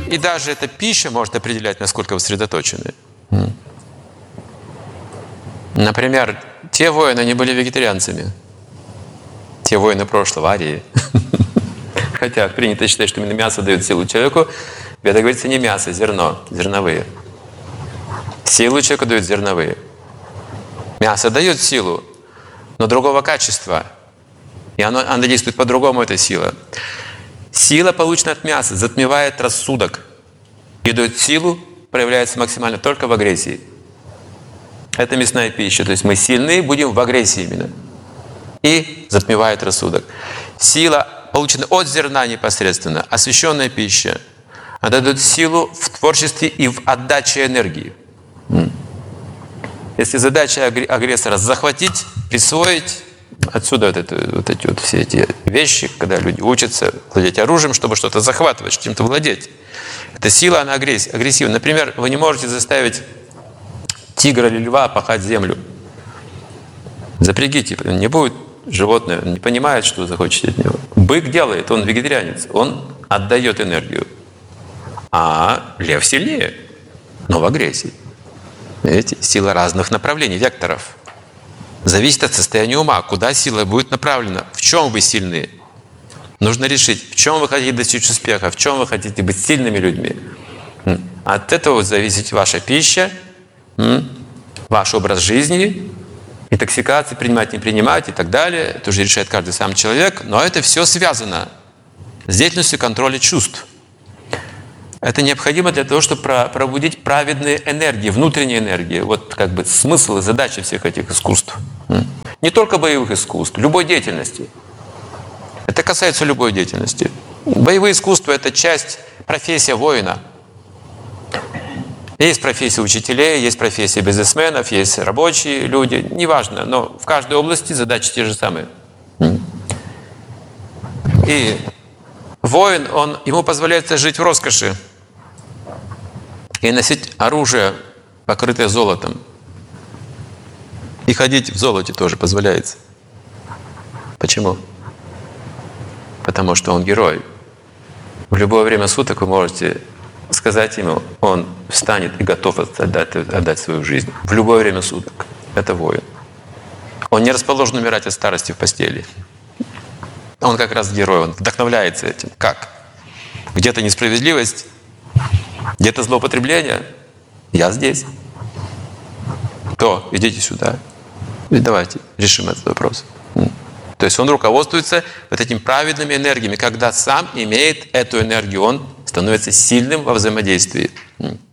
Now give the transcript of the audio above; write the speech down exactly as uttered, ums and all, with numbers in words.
И даже эта пища может определять, насколько вы сосредоточены. Например, те воины, они были вегетарианцами. Те воины прошлого, арии. Хотя принято считать, что именно мясо дает силу человеку. В Ведах говорится не мясо, зерно, зерновые. Силу человеку дают зерновые. Мясо дает силу, но другого качества. И оно, оно действует по-другому, эта сила. Сила, полученная от мяса, затмевает рассудок. И дает силу, проявляется максимально только в агрессии. Это мясная пища. То есть мы сильны, будем в агрессии именно. И затмевает рассудок. Сила, полученная от зерна непосредственно, освященная пища, она дает силу в творчестве и в отдаче энергии. Если задача агрессора захватить, присвоить, отсюда вот, это, вот эти вот все эти вещи, когда люди учатся владеть оружием, чтобы что-то захватывать, чем-то владеть. Это сила, она агрессивна. Например, вы не можете заставить тигра или льва пахать землю. Запрягите, не будет животное, не понимает, что вы захочете от него. Бык делает, он вегетарианец, он отдает энергию. А лев сильнее, но в агрессии. Видите, сила разных направлений, векторов. Зависит от состояния ума, куда сила будет направлена, в чем вы сильны. Нужно решить, в чем вы хотите достичь успеха, в чем вы хотите быть сильными людьми. От этого зависит ваша пища, ваш образ жизни, интоксикации принимать, не принимать и так далее. Это уже решает каждый сам человек, но это все связано с деятельностью контроля чувств. Это необходимо для того, чтобы пробудить праведные энергии, внутренние энергии. Вот как бы смысл и задача всех этих искусств. Не только боевых искусств, любой деятельности. Это касается любой деятельности. Боевые искусства – это часть, профессия воина. Есть профессия учителей, есть профессия бизнесменов, есть рабочие люди. Неважно, но в каждой области задачи те же самые. И воин, он, ему позволяется жить в роскоши и носить оружие, покрытое золотом. И ходить в золоте тоже позволяется. Почему? Потому что он герой. В любое время суток вы можете сказать ему, он встанет и готов отдать, отдать свою жизнь. В любое время суток. Это воин. Он не расположен умирать от старости в постели. Он как раз герой, он вдохновляется этим. Как? Где-то несправедливость, где-то злоупотребление. Я здесь. То, идите сюда. И давайте решим этот вопрос. То есть он руководствуется вот этими праведными энергиями. Когда сам имеет эту энергию, он становится сильным во взаимодействии.